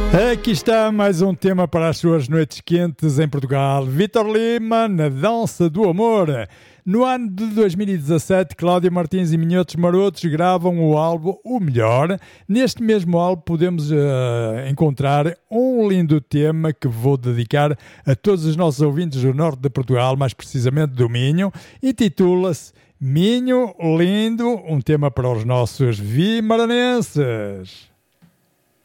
Aqui está mais um tema para as suas noites quentes em Portugal. Vítor Lima, na Dança do Amor. No ano de 2017, Cláudia Martins e Minhotos Marotos gravam o álbum O Melhor. Neste mesmo álbum podemos encontrar um lindo tema que vou dedicar a todos os nossos ouvintes do norte de Portugal, mais precisamente do Minho. Intitula-se Minho Lindo, um tema para os nossos vimaranenses.